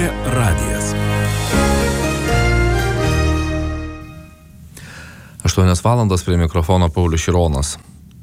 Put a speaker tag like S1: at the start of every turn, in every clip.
S1: radijas.
S2: 8 valandos prie mikrofono Paulius Šironas.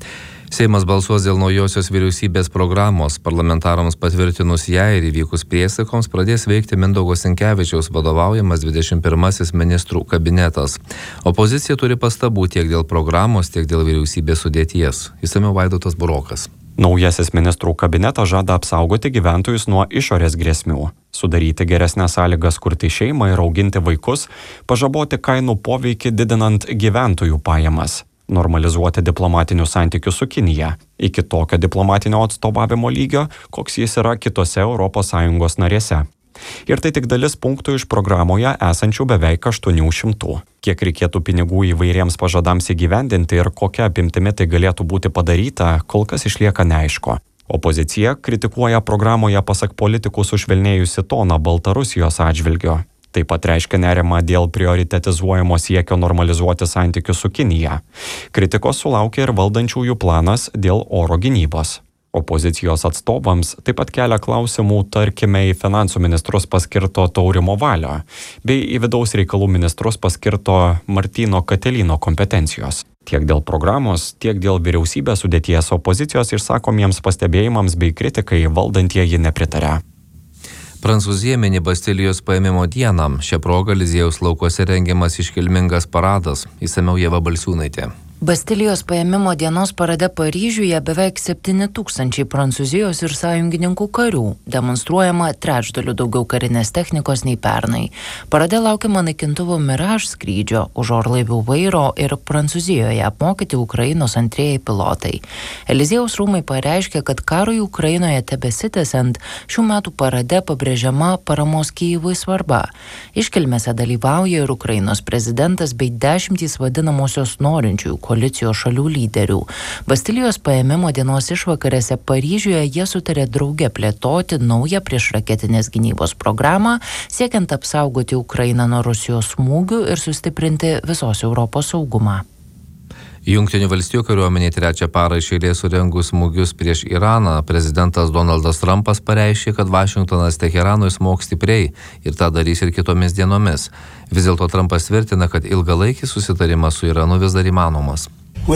S2: Seimas balsuos dėl naujosios vyriausybės programos. Parlamentarams patvirtinus ją ir įvykus priesaikoms pradės veikti Mindaugo Sinkevičiaus vadovaujamas 21 ministrų kabinetas. Opozicija turi pastabų tiek dėl programos, tiek dėl vyriausybės sudėties. Išsamiau Vaidotas Burokas.
S3: Naujasis ministrų kabinetas žada apsaugoti gyventojus nuo išorės grėsmių, sudaryti geresnės sąlygas kurti šeimą ir auginti vaikus, pažaboti kainų poveikį didinant gyventojų pajamas, normalizuoti diplomatinius santykius su Kinija iki tokio diplomatinio atstovavimo lygio, koks jis yra kitose ES narėse. Ir tai tik dalis punktų iš programoje esančių beveik 800. Kiek reikėtų pinigų įvairiems pažadams įgyvendinti ir kokia apimtimi tai galėtų būti padaryta, kol kas išlieka neaišku. Opozicija kritikuoja programoje pasak politikų sušvelnėjusi toną Baltarusijos atžvilgiu. Taip pat reiškia nerimą dėl prioritetizuojamo siekio normalizuoti santykius su Kinija. Kritikos sulaukia ir valdančiųjų planas dėl oro gynybos. Opozicijos atstovams taip pat kelia klausimų, tarkime, į finansų ministrus paskirto Taurimo Valio, bei į vidaus reikalų ministrus paskirto Martyno Katelino kompetencijos. Tiek dėl programos, tiek dėl vyriausybės sudėties opozicijos išsakomiems pastebėjimams bei kritikai valdantieji nepritaria.
S2: Prancūzija mini Bastilijos paėmimo dieną. Šią progą Eliziejaus laukuose rengiamas iškilmingas paradas. Išsamiau Ieva Balsiūnaitė.
S4: Bastilijos paėmimo dienos parade Paryžiuje beveik 7 000 Prancūzijos ir sąjungininkų karių, demonstruojama trečdaliu daugiau karinės technikos nei pernai. Parade laukiama naikintuvų Mirage skrydžio, už orlaivių vairo ir Prancūzijoje apmokyti Ukrainos antrieji pilotai. Eliziejaus rūmai pareiškė, kad karui Ukrainoje tebesitęsiant, šių metų parade pabrėžiama paramos Kyjivui svarba. Iškilmėse dalyvauja ir Ukrainos prezidentas bei 10 vadinamosios norinčiųjų koalicijos šalių lyderių. Bastilijos paėmimo dienos išvakarėse Paryžiuje jie sutarė drauge plėtoti naują priešraketinės gynybos programą, siekiant apsaugoti Ukrainą nuo Rusijos smūgių ir sustiprinti visos Europos saugumą.
S2: Jungtinių valstijų kariuomenė trečią parą iš eilės surengus smūgius prieš Iraną, prezidentas Donaldas Trumpas pareiškė, kad Vašingtonas Teheranui smogs stipriai ir tą darys ir kitomis dienomis. Vis dėlto Trumpas tvirtina, kad ilgalaikis susitarimas su Iranu vis dar įmanomas.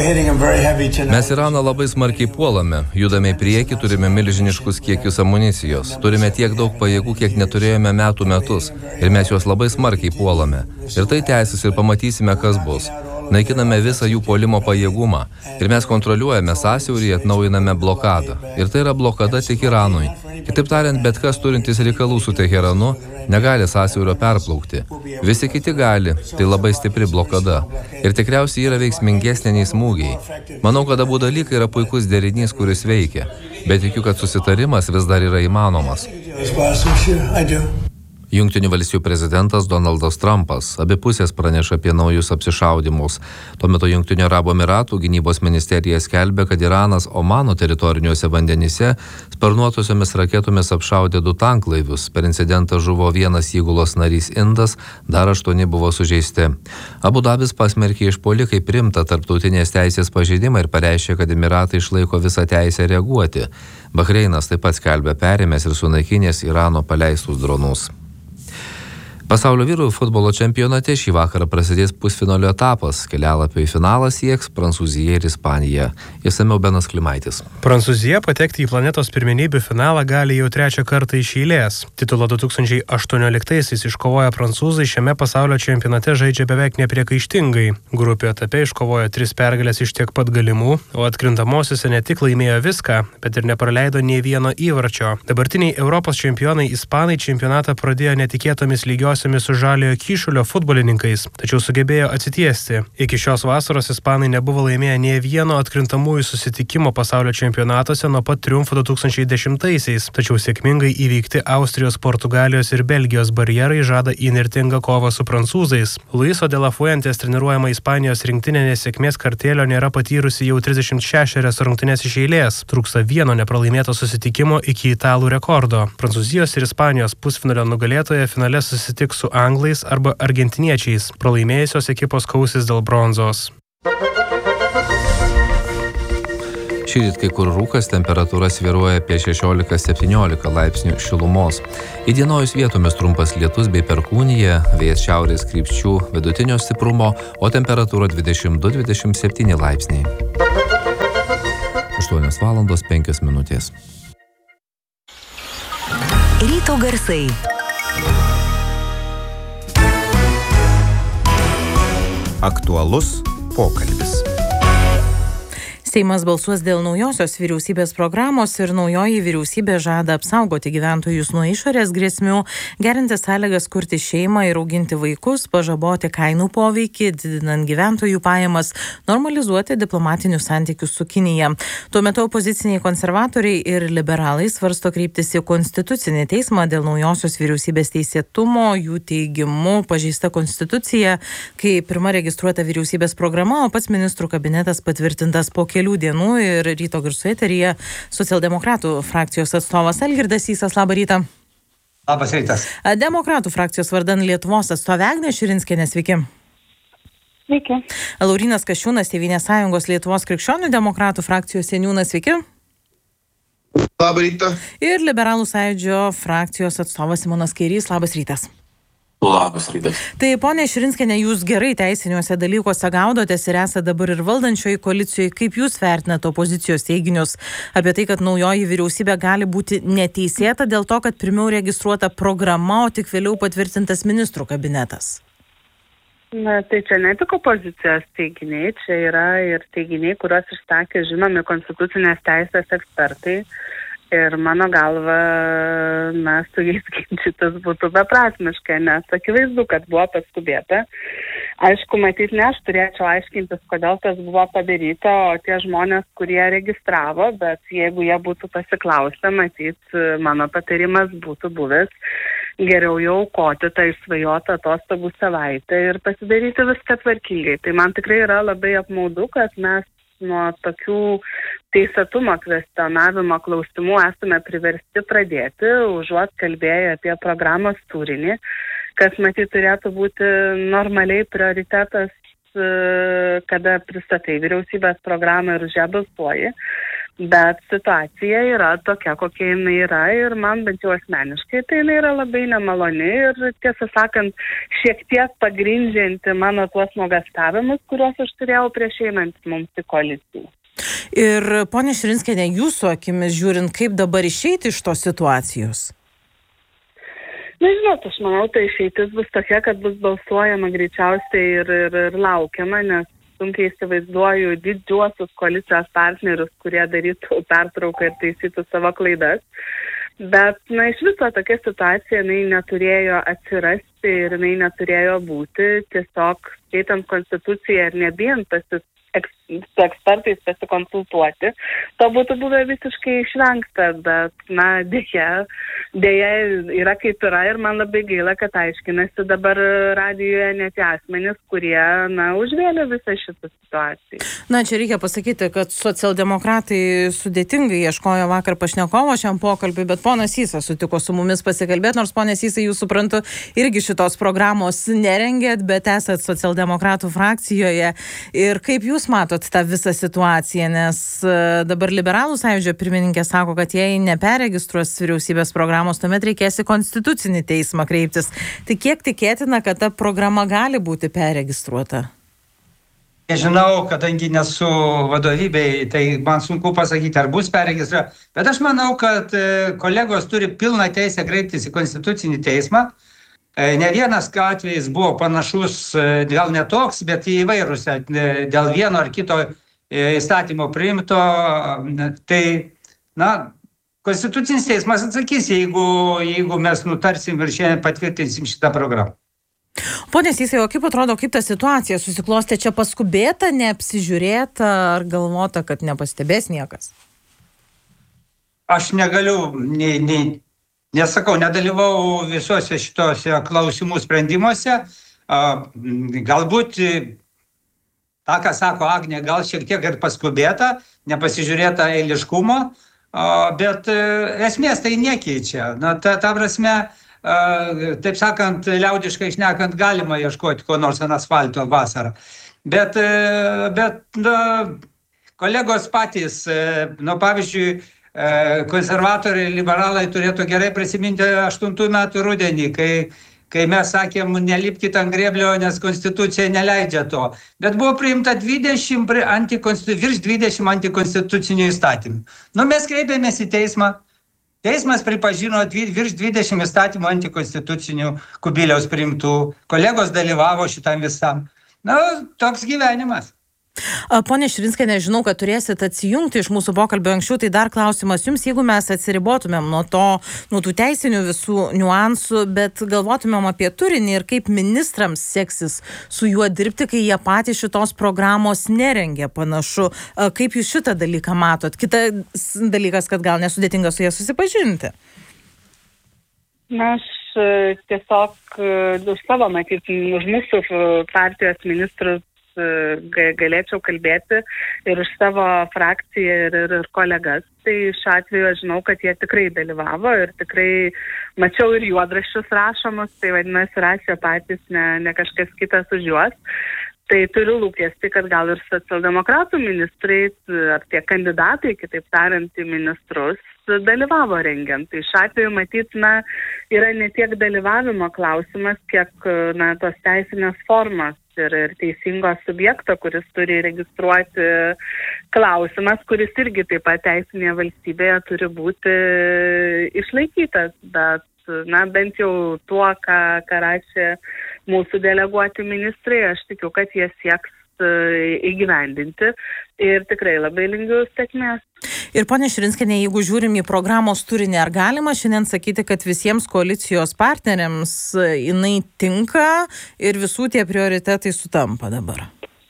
S2: Mes Iraną labai smarkiai puolame, judame į priekį, turime milžiniškus kiekius amunicijos, turime tiek daug pajėgų, kiek neturėjome metus ir mes juos labai smarkiai puolame. Ir tai tęsis ir pamatysime, kas bus. Naikiname visą jų puolimo pajėgumą ir mes kontroliuojame sąsiaurį, atnaujiname blokadą. Ir tai yra blokada tik Iranui. Kitaip tariant, bet kas turintis reikalų su Teheranu negali sąsiaurio perplaukti. Visi kiti gali, tai labai stipri blokada. Ir tikriausiai yra veiksmingesnė nei smūgiai. Manau, kad abu dalykai yra puikus derinys, kuris veikia. Bet tikiu, kad susitarimas vis dar yra įmanomas. Jungtinių valstijų prezidentas Donaldas Trumpas. Abi pusės praneša apie naujus apsišaudymus. Tuo metu Jungtinių Arabų Emyratų gynybos ministerija skelbia, kad Iranas Omano teritoriniuose vandenyse sparnuotosiomis raketomis apšaudė 2 tanklaivius. Per incidentą žuvo 1 įgulos narys indas, dar 8 buvo sužeisti. Abu Dabis pasmerkė išpuolį kaip rimtą tarptautinės teisės pažeidimą ir pareiškė, kad Emyratai išlaiko visą teisę reaguoti. Bahreinas taip pat skelbia perėmęs ir sunaikinęs Irano paleistus dronus. Pasaulio vyrų futbolo čempionate šį vakarą prasidės pusfinalio etapas. Kelialapio į finalą sieks Prancūzija ir Ispanija. Išsamiau Benas Klimaitis.
S5: Prancūzija patekti į planetos pirmenybių finalą gali jau 3 kartą iš eilės. Titulą 2018-aisiais iškovoję prancūzai šiame pasaulio čempionate žaidžia beveik nepriekaištingai. Grupių etape iškovojo 3 pergalės iš tiek pat galimų, o atkrintamosiose ne tik laimėjo viską, bet ir nepraleido nei vieno įvarčio. Dabartiniai Europos čempionai ispanai čempionatą pradėjo netikėtomis lygios su Žaliojo Kyšulio futbolininkais, tačiau sugebėjo atsitiesti. Iki šios vasaros ispanai nebuvo laimėję nė vieno atkrintamųjų susitikimo pasaulio čempionatuose nuo pat triumfo 2010-aisiais, tačiau sėkmingai įveikti Austrijos, Portugalijos ir Belgijos barjerai žada įnirtingą kovą su prancūzais. Luiso de la Fuentes treniruojama Ispanijos rinktinė nesėkmės kartėlio nėra patyrusi jau 36 rungtynes iš eilės. Trūksta vieno nepralaimėto susitikimo iki italų rekordo. Prancūzijos ir Ispanijos pusfinalio nugalėtoje finale susitiks su anglais arba argentiniečiais. Pralaimėjusios ekipos kausis dėl bronzos.
S2: Šįryt kai kur rūkas, temperatūra svyruoja apie 16-17 laipsnių šilumos. Įdienojus vietomis trumpas lietus bei perkūnija, vėjas šiaurės krypčių vidutinio stiprumo, o temperatūra 22-27 laipsniai. 8:05.
S1: Ryto garsai.
S6: Aktualus pokalbis.
S7: Seimas balsuos dėl naujosios vyriausybės programos ir naujoji vyriausybė žada apsaugoti gyventojus nuo išorės grėsmių, gerinti sąlygas kurti šeimą ir auginti vaikus, pažaboti kainų poveikį, didinant gyventojų pajamas, normalizuoti diplomatinius santykius su Kinija. Tuo metu opoziciniai konservatoriai ir liberalai svarsto kreiptis į Konstitucinį teismą dėl naujosios vyriausybės teisėtumo, jų teigimu pažeista konstitucija, kai pirma registruota vyriausybės programa, o pats ministrų kabinetas patvirtintas po kelių dienų. Ir ryto garsų eteryje socialdemokratų frakcijos atstovas Algirdas Sysas. Labą rytą.
S8: Labas rytas.
S7: Demokratų frakcijos vardan Lietuvos atstovė Agnė Širinskienė, sveiki.
S9: Sveiki.
S7: Laurynas Kasčiūnas, Tėvynės sąjungos Lietuvos krikščionių demokratų frakcijos seniūnas, sveiki.
S10: Labą rytą.
S7: Ir liberalų sąjūdžio frakcijos atstovas Simonas Kairys. Labas rytas.
S11: Labas rytas.
S7: Tai, ponė Širinskienė, jūs gerai teisiniuose dalykuose gaudotės ir esate dabar ir valdančioji koalicijoje. Kaip jūs vertinate opozicijos teiginius apie tai, kad naujoji vyriausybė gali būti neteisėta dėl to, kad pirmiau registruota programa, o tik vėliau patvirtintas ministrų kabinetas?
S9: Na, tai čia ne tik opozicijos teiginiai, čia yra ir teiginiai, kuriuos išsakė žinomi konstitucinės teisės ekspertai. Ir mano galva, na, su jais ginčytis būtų beprasmiška, nes akivaizdu, kad buvo paskubėta. Aišku, matyt, ne aš turėčiau aiškintis, kodėl tas buvo padaryta, o tie žmonės, kurie registravo, bet jeigu jie būtų pasiklausę, matyt, mano patarimas būtų buvęs geriau jau aukoti tą išsvajotą atostogų savaitę ir pasidaryti viską tvarkingai. Tai man tikrai yra labai apmaudu, kad mes nuo tokių teisėtumo kvestionavimo klausimų esame priversti pradėti, užuot kalbėję apie programos turinį, kas matyt turėtų būti normaliai prioritetas, kada pristatai vyriausybės programą ir už ją balsuoji. Bet situacija yra tokia, kokia jinai yra ir man bent jau asmeniškai tai jinai yra labai nemaloni ir tiesą sakant šiek tiek pagrindžianti mano tuos nuogąstavimus, kuriuos aš turėjau prieš einant mums į koaliciją.
S7: Ir ponė Širinskienė, jūsų akimis žiūrint, kaip dabar išeiti iš tos situacijos?
S9: Na, žinot, aš manau, tai išeitis bus tokia, kad bus balsuojama greičiausiai ir laukiama, nes sunkiai įsivaizduoju didžiuosius koalicijos partnerius, kurie darytų pertrauką ir taisytų savo klaidas. Bet, na, iš viso tokia situacija, jinai neturėjo atsirasti ir jinai neturėjo būti. Tiesiog skaitant konstituciją ir nebijant su ekspertais pasikonsultuoti, to būtų buvę visiškai išvengta, bet, na, dėja yra kaip yra ir man labai gaila, kad aiškinasi dabar radijoje net asmenys, kurie, na, užvėlė visą šitą situaciją.
S7: Na, čia reikia pasakyti, kad socialdemokratai sudėtingai ieškojo vakar pašnekovo šiam pokalbiui, bet ponas Sysas sutiko su mumis pasikalbėti, nors ponas Sysai, jūs suprantu, irgi šitos programos nerengėt, bet esat socialdemokratų frakcijoje. Ir kaip jūs matot tą visą situaciją, nes dabar liberalų sąjūdžio pirmininkė sako, kad jei neperregistruos vyriausybės programos, tuomet reikės į Konstitucinį teismą kreiptis. Tai kiek tikėtina, kad ta programa gali būti perregistruota?
S8: Nežinau, kadangi nesu vadovybėj, tai man sunku pasakyti, ar bus perregistruota. Bet aš manau, kad kolegos turi pilną teisę kreiptis į Konstitucinį teismą. Ne vienas atvejis buvo panašus, gal ne toks, bet įvairūs dėl vieno ar kito įstatymo priimto. Tai, na, Konstitucinis teismas atsakys, jeigu mes nutarsim ir šiandien patvirtinsim šitą programą.
S7: Pone Sysai, o kaip atrodo, kaip ta situacija susiklostė? Čia paskubėta, neapsižiūrėta, ar galvota, kad nepastebės niekas?
S8: Aš negaliu, nesakau, nedalyvau visuose šitose klausimų sprendimuose. Galbūt, tą, ką sako Agnė, gal šiek tiek ir paskubėta, nepasižiūrėta eiliškumo, bet esmės tai nekeičia. Na, ta prasme, taip sakant, liaudiškai šnekant, galima ieškoti ko nors ant asfalto vasarą. Bet kolegos patys, pavyzdžiui, konservatoriai, liberalai turėtų gerai prisiminti 8 metų rudenį, kai mes sakėm, nelipkit ant grėblio, nes konstitucija neleidžia to. Bet buvo priimta virš 20 antikonstitucinių įstatymų. Mes kreipėmės į teismą. Teismas pripažino virš 20 įstatymų antikonstitucinių Kubiliaus priimtų. Kolegos dalyvavo šitam visam. Toks gyvenimas.
S7: Pone Širinskiene, žinau, kad turėsit atsijungti iš mūsų pokalbio anksčiau, tai dar klausimas jums, jeigu mes atsiribotumėm nuo tų teisinių visų niuansų, bet galvotumėm apie turinį ir kaip ministrams seksis su juo dirbti, kai jie patys šitos programos nerengia panašu. Kaip jūs šitą dalyką matot? Kitas dalykas, kad gal nesudėtinga su jie susipažinti.
S9: Aš tiesiog už savo, už mūsų partijos ministrus galėčiau kalbėti ir už savo frakciją ir kolegas. Tai šiuo atveju aš žinau, kad jie tikrai dalyvavo ir tikrai mačiau ir juodraščius rašomus, tai vadinasi rašė patys, ne kažkas kitas už juos. Tai turiu lūkestį, kad gal ir socialdemokratų ministrai ar tie kandidatai, kitaip tariant, į ministrus dalyvavo rengiant. Tai šiuo atveju matyt, yra ne tiek dalyvavimo klausimas, kiek tos teisinės formos ir teisingo subjekto, kuris turi registruoti klausimas, kuris irgi taip pat teisinėje valstybėje turi būti išlaikytas. Bet bent jau tuo, ką rašė mūsų deleguoti ministrai, aš tikiu, kad jie sieks įgyvendinti ir tikrai labai linkiu sėkmės.
S7: Ir ponia Širinskiene, jeigu žiūrim į programos turinį, ar galima šiandien sakyti, kad visiems koalicijos partneriams jinai tinka ir visų tie prioritetai sutampa dabar?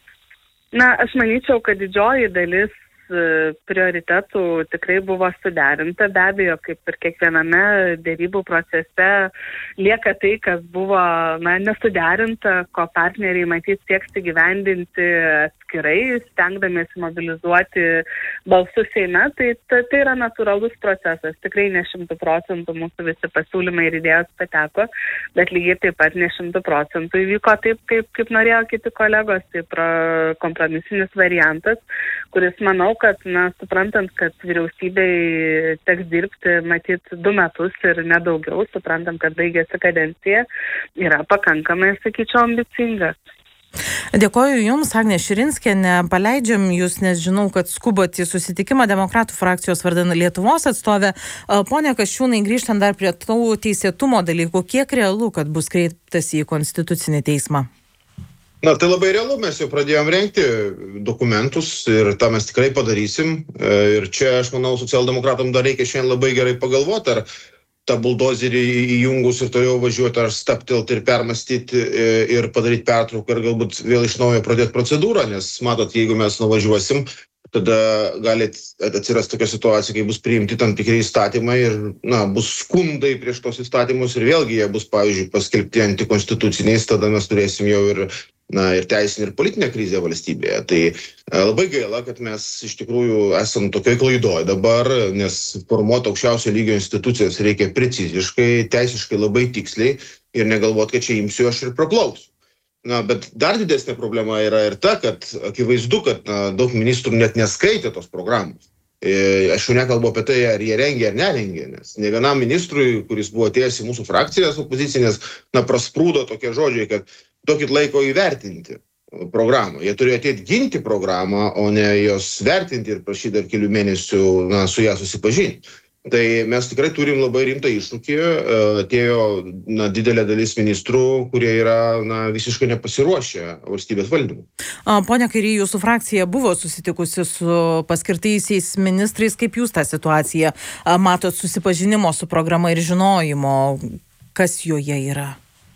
S9: Aš manyčiau, kad didžioji dalis prioritetų tikrai buvo suderinta. Be abejo, kaip ir kiekviename dėrybų procese lieka tai, kas buvo nesuderinta, ko partneriai matyt sieks įgyvendinti atskirai, stengdamiesi mobilizuoti balsus Seime. Tai yra natūralus procesas. Tikrai ne 100% mūsų visi pasiūlymai ir idėjos pateko, bet lygiai taip pat ne 100% įvyko taip, kaip norėjo kiti kolegos. Tai kompromisinis variantas, kuris, manau, kad, suprantant, kad vyriausybei teks dirbti, matyt, 2 metus ir nedaugiau, suprantant, kad baigėsi kadencija, yra pakankamai, sakyčiau, ambicingas.
S7: Dėkoju Jums, Agnė Širinskienė. Paleidžiam Jūs, nes žinau, kad skubat į susitikimą Demokratų frakcijos vardan Lietuvos atstovė. Pone Kasčiūnai, grįžtant dar prie tų teisėtumo dalykų, kiek realu, kad bus kreiptasi į Konstitucinį teismą?
S10: Tai labai realu, mes jau pradėjom rengti dokumentus ir tą mes tikrai padarysim. Ir čia, aš manau, socialdemokratam dar reikia šiandien labai gerai pagalvoti, ar tą buldozerį įjungus ir toliau važiuoti, ar staptelti ir permastyti ir padaryti pertrauką ir galbūt vėl iš naujo pradėti procedūrą, nes matot, jeigu mes nuvažiuosim, tada gali atsirasti tokia situacija, kai bus priimti tam tikri įstatymai ir bus skundai prieš tos įstatymus ir vėlgi jie bus, pavyzdžiui, paskelbti antikonstituciniais, tada mes turėsim jau ir teisinė ir politinė krizė valstybėje. Tai labai gaila, kad mes iš tikrųjų esam tokioj klaidoj dabar, nes formuoti aukščiausio lygio institucijas reikia preciziškai, teisiškai labai tiksliai ir negalvoti, kad čia imsiu aš ir praplauksiu. Bet dar didesnė problema yra ir ta, kad akivaizdu, kad daug ministrų net neskaitė tos programos. Aš jau nekalbu apie tai, ar jie rengė ar nerengė, nes ne vienam ministrui, kuris buvo atėjęs į mūsų frakcijas opozicinės, prasprūdo tokie žodžiai, kad duokit laiko įvertinti programą. Jie turėjo atėti ginti programą, o ne jos vertinti ir prašyti dar kelių mėnesių su ją susipažinti. Tai mes tikrai turim labai rimtą iššūkį. Atėjo didelė dalis ministrų, kurie yra visiškai nepasiruošę valstybės valdymui.
S7: Pone Kairy, jūsų frakcija buvo susitikusi su paskirtaisiais ministrais. Kaip jūs tą situaciją matot, susipažinimo su programa ir žinojimo, kas joje yra?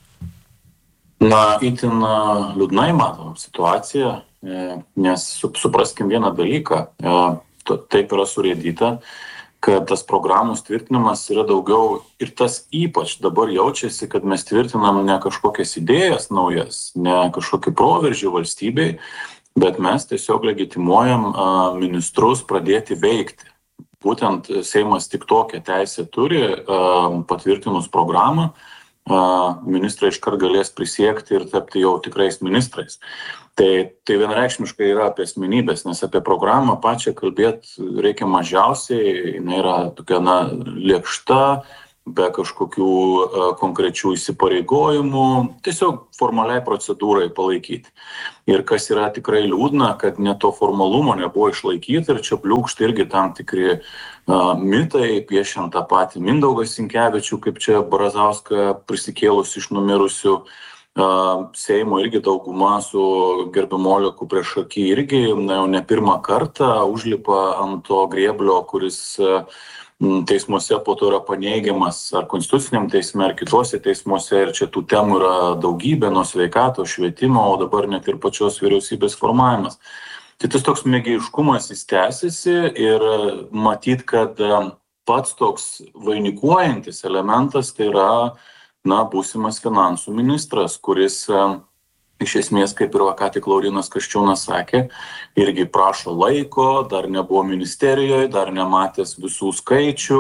S11: Itin liūdnai matom situaciją, nes supraskim vieną dalyką. Taip yra surėdyta, kad tas programų tvirtinimas yra daugiau ir tas ypač dabar jaučiasi, kad mes tvirtinam ne kažkokias idėjas naujas, ne kažkokį proveržį valstybei, bet mes tiesiog legitimuojam ministrus pradėti veikti. Būtent Seimas tik tokią teisę turi, patvirtinus programą, ministrai iškart galės prisiekti ir tapti jau tikrais ministrais. Tai vienareikšmiškai yra apie asmenybės, nes apie programą pačią kalbėti reikia mažiausiai, jinai yra tokia lėkšta, be kažkokių konkrečių įsipareigojimų, tiesiog formaliai procedūrai palaikyti. Ir kas yra tikrai liūdna, kad net to formalumo nebuvo išlaikyti ir čia bliūkšta irgi tam tikri mitai, piešiant tą patį Mindaugą Sinkevičių, kaip čia Brazauską prisikėlus iš numirusių, Seimo irgi dauguma su gerbiamu Oleku priešaky irgi jau ne pirmą kartą užlipa ant to grėblio, kuris teismuose po to yra paneigiamas ar konstituciniam teisme, ar kitose teismuose, ir čia tų temų yra daugybė, nuo sveikatos, švietimo, o dabar net ir pačios vyriausybės formavimas. Tai tas toks mėgėjiškumas jis tęsiasi ir matyt, kad pats toks vainikuojantis elementas tai yra, būsimas finansų ministras, kuris iš esmės, kaip ir ką tik Laurynas Kasčiūnas sakė, irgi prašo laiko, dar nebuvo ministerijoje, dar nematęs visų skaičių.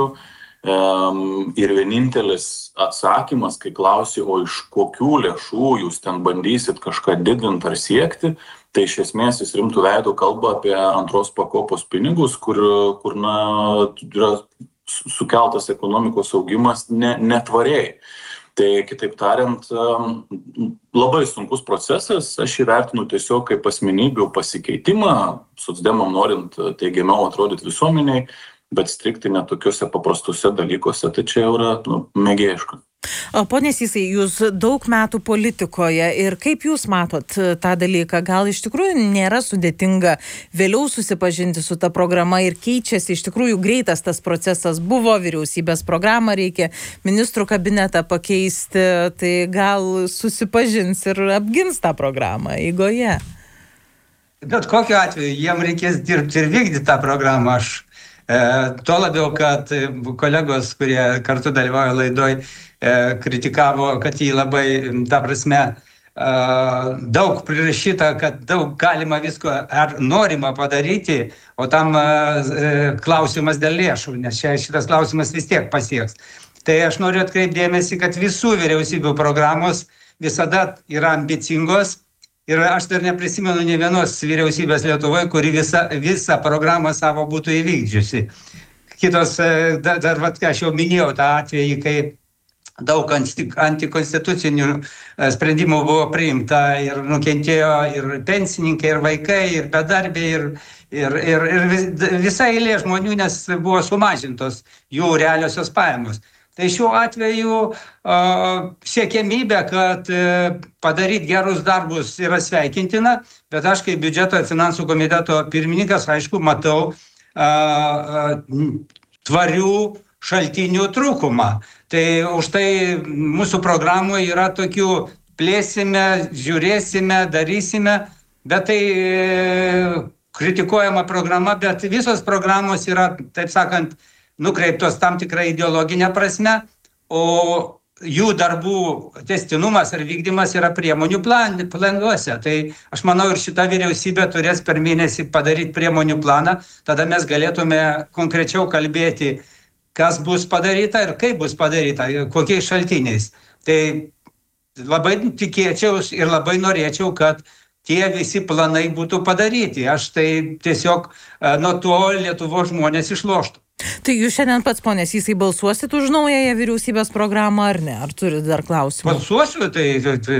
S11: Ir vienintelis atsakymas, kai klausi, o iš kokių lėšų jūs ten bandysit kažką didinti ar siekti, tai iš esmės jis rimtų veidų kalba apie antros pakopos pinigus, kur yra sukeltas ekonomikos augimas netvariai. Tai kitaip tariant, labai sunkus procesas, aš įvertinu tiesiog kaip asmenybių pasikeitimą, socdemam norint teigiamiau atrodyti visuomeniai, bet strikti net tokiuose paprastuose dalykuose, tai čia jau yra mėgėjiška.
S7: Pone Sysai, jūs daug metų politikoje ir kaip jūs matot tą dalyką? Gal iš tikrųjų nėra sudėtinga vėliau susipažinti su ta programa ir keičiasi, iš tikrųjų greitas tas procesas buvo, vyriausybės programą reikia, ministrų kabinetą pakeisti, tai gal susipažins ir apgins tą programą eigoje?
S8: Bet kokiu atveju jiem reikės dirbti ir vykdyti tą programą. Tuo labiau, kad kolegos, kurie kartu dalyvauja laidoj, kritikavo, kad jį labai, ta prasme, daug prirašyta, kad daug galima visko ar norima padaryti, o tam klausimas dėl lėšų, nes šitas klausimas vis tiek pasieks. Tai aš noriu atkreipti dėmesį, kad visų vyriausybių programos visada yra ambicingos. Ir aš dar neprisimenu ne vienos vyriausybės Lietuvoje, kuri visą programą savo būtų įvykdžiusi. Kitos, dar aš jau minėjau tą atvejį, kai daug antikonstitucinių sprendimų buvo priimta ir nukentėjo ir pensininkai, ir vaikai, ir bedarbiai, ir visa eilė žmonių, nes buvo sumažintos jų realiosios pajamos. Tai šiuo atveju siekiamybė, kad padaryti gerus darbus yra sveikintina, bet aš kaip biudžeto ir finansų komiteto pirmininkas, aišku, matau tvarių šaltinių trūkumą. Tai už tai mūsų programoje yra tokių plėsime, žiūrėsime, darysime, bet tai kritikuojama programa, bet visos programos yra, taip sakant, nukreiptos tam tikrą ideologinę prasme, o jų darbų tęstinumas ar vykdymas yra priemonių planuose. Tai aš manau, ir šita vyriausybė turės per mėnesį padaryti priemonių planą, tada mes galėtume konkrečiau kalbėti, kas bus padaryta ir kaip bus padaryta, kokiais šaltiniais. Tai labai tikėčiau ir labai norėčiau, kad tie visi planai būtų padaryti. Aš tai tiesiog nuo to Lietuvos žmonės išloštų.
S7: Tai jūs šiandien pats, pone Sysai, balsuosit už naująją vyriausybės programą ar ne? Ar turit dar klausimų?
S8: Balsuosiu, tai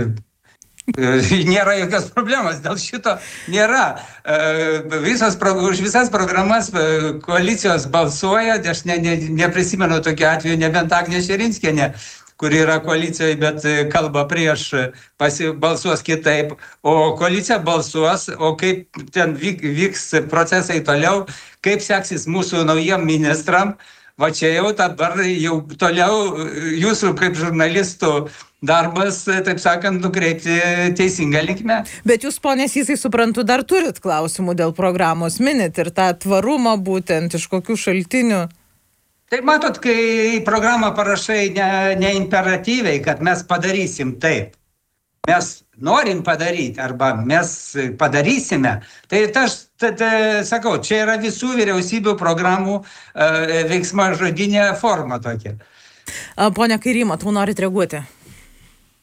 S8: nėra jokios problemos, dėl šito nėra. Už visas programas koalicijos balsuoja, aš neprisimenu tokiu atveju, nebent Agnė Širinskienė, kuri yra koalicijoje, bet kalba prieš, balsuos kitaip, o koalicija balsuos, o kaip ten vyks procesai toliau, kaip seksis mūsų naujiem ministram, va čia jau dabar jau toliau jūsų kaip žurnalistų darbas, taip sakant, nukreipti teisingą linkmę.
S7: Bet jūs, ponė Sysai, suprantu, dar turit klausimų dėl programos, minit ir tą tvarumą būtent, iš kokių šaltinių?
S8: Tai matot, kai programą parašai ne imperatyviai, kad mes padarysim taip, mes norim padaryti arba mes padarysime, tai aš sakau, čia yra visų vyriausybių programų veiksmažodinė forma tokia.
S7: Pone Kairy, matau, norit reaguoti?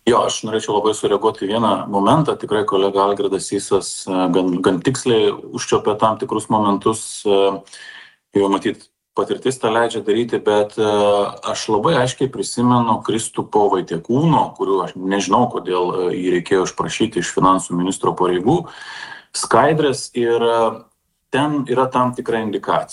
S11: Jo, aš norėčiau labai sureaguoti vieną momentą. Tikrai kolega Algirdas Sysas gan tiksliai užčiopė tam tikrus momentus, jau matyt, patirtis tą leidžia daryti, bet aš labai aiškiai prisimenu Kristupo Vaitiekūno, kuriuo aš nežinau, kodėl jį reikėjo išprašyti iš finansų ministro pareigų, skaidrės, ir ten yra tam tikra indikacija.